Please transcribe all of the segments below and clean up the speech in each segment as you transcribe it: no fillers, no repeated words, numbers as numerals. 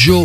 maggio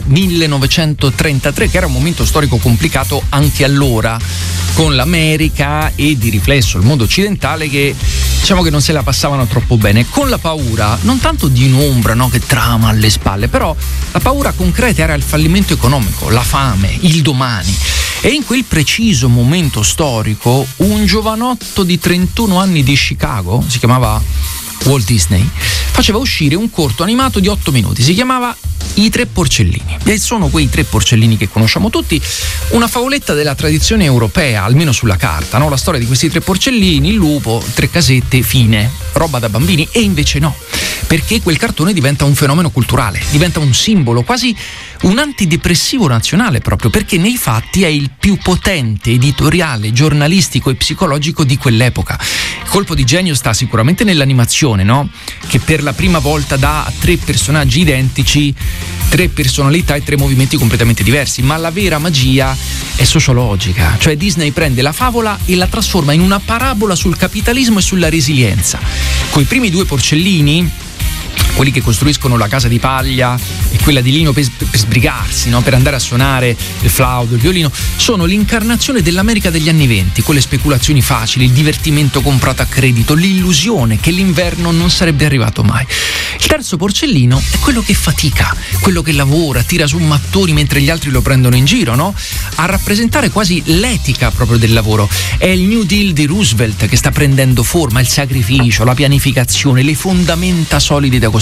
1933, che era un momento storico complicato anche allora, con l'America e di riflesso il mondo occidentale che diciamo che non se la passavano troppo bene, con la paura non tanto di un'ombra, no, che trama alle spalle, però la paura concreta era il fallimento economico, la fame, il domani. E in quel preciso momento storico un giovanotto di 31 anni di Chicago, si chiamava Walt Disney, faceva uscire un corto animato di 8 minuti, si chiamava I Tre Porcellini, e sono quei tre porcellini che conosciamo tutti, una favoletta della tradizione europea, almeno sulla carta, no? La storia di questi tre porcellini, il lupo, 3 casette, fine, roba da bambini. E invece no, perché quel cartone diventa un fenomeno culturale, diventa un simbolo, quasi un antidepressivo nazionale, proprio perché nei fatti è il più potente editoriale, giornalistico e psicologico di quell'epoca. Il colpo di genio sta sicuramente nell'animazione, no? Che per la prima volta dà a 3 personaggi identici 3 personalità e 3 movimenti completamente diversi, ma la vera magia è sociologica, cioè Disney prende la favola e la trasforma in una parabola sul capitalismo e sulla resilienza. Coi primi 2 porcellini, quelli che costruiscono la casa di paglia e quella di lino per sbrigarsi, no? Per andare a suonare il flauto, il violino, sono l'incarnazione dell'America degli anni '20, con le speculazioni facili, il divertimento comprato a credito, l'illusione che l'inverno non sarebbe arrivato mai. Il terzo porcellino è quello che fatica, quello che lavora, tira su mattoni mentre gli altri lo prendono in giro, no? A rappresentare quasi l'etica proprio del lavoro. È il New Deal di Roosevelt che sta prendendo forma, il sacrificio, la pianificazione, le fondamenta solide da costruire.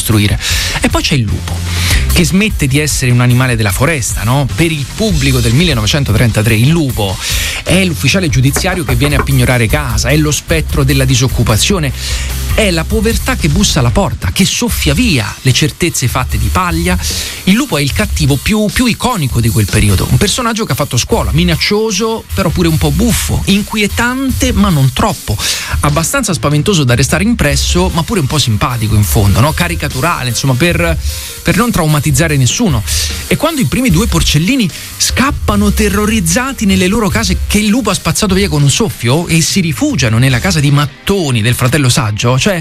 E poi c'è il lupo, che smette di essere un animale della foresta, no? Per il pubblico del 1933 il lupo è l'ufficiale giudiziario che viene a pignorare casa, è lo spettro della disoccupazione, è la povertà che bussa alla porta, che soffia via le certezze fatte di paglia. Il lupo è il cattivo più iconico di quel periodo, un personaggio che ha fatto scuola, minaccioso però pure un po' buffo, inquietante ma non troppo, abbastanza spaventoso da restare impresso ma pure un po' simpatico in fondo, no? Caricaturale, insomma, per non traumatizzare nessuno. E quando i primi 2 porcellini scappano terrorizzati nelle loro case che il lupo ha spazzato via con un soffio e si rifugiano nella casa di mattoni del fratello saggio, cioè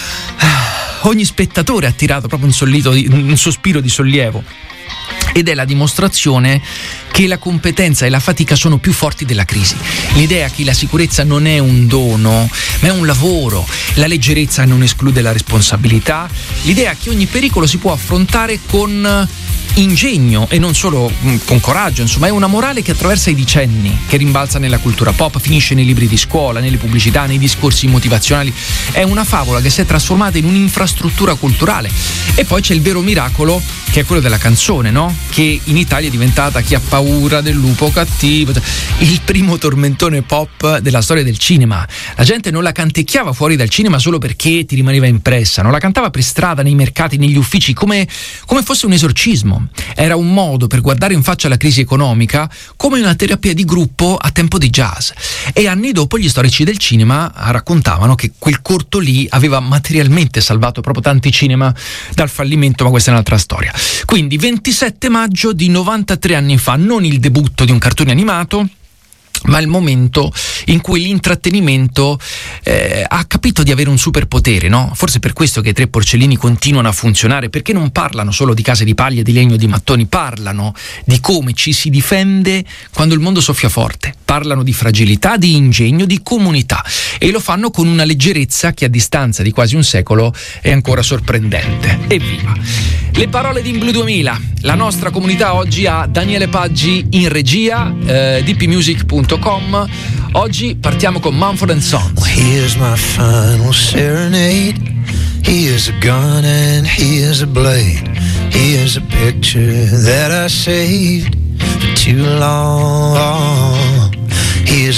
ogni spettatore ha tirato proprio un sospiro di sollievo. Ed è la dimostrazione che la competenza e la fatica sono più forti della crisi. L'idea che la sicurezza non è un dono, ma è un lavoro. La leggerezza non esclude la responsabilità. L'idea che ogni pericolo si può affrontare con ingegno e non solo con coraggio, insomma, è una morale che attraversa i decenni, che rimbalza nella cultura pop, finisce nei libri di scuola, nelle pubblicità, nei discorsi motivazionali. È una favola che si è trasformata in un'infrastruttura culturale. E poi c'è il vero miracolo, che è quello della canzone, no? Che in Italia è diventata Chi ha paura del lupo cattivo, il primo tormentone pop della storia del cinema. La gente non la canticchiava fuori dal cinema solo perché ti rimaneva impressa, no? La cantava per strada, nei mercati, negli uffici, come fosse un esorcismo. Era un modo per guardare in faccia la crisi economica come una terapia di gruppo a tempo di jazz. E anni dopo gli storici del cinema raccontavano che quel corto lì aveva materialmente salvato proprio tanti cinema dal fallimento, ma questa è un'altra storia. Quindi 27 maggio di 93 anni fa, non il debutto di un cartone animato, ma il momento in cui l'intrattenimento ha capito di avere un superpotere, no? Forse per questo che i 3 porcellini continuano a funzionare, perché non parlano solo di case di paglia, di legno, di mattoni, parlano di come ci si difende quando il mondo soffia forte, parlano di fragilità, di ingegno, di comunità, e lo fanno con una leggerezza che a distanza di quasi un secolo è ancora sorprendente. Evviva! Le parole di In Blue 2000, la nostra comunità oggi ha Daniele Paggi in regia, dpmusic.com. Oggi partiamo con Mumford & Sons. Well, here's my final serenade. Here's a gun and here's a blade. Here's a picture that I saved for too long. Here's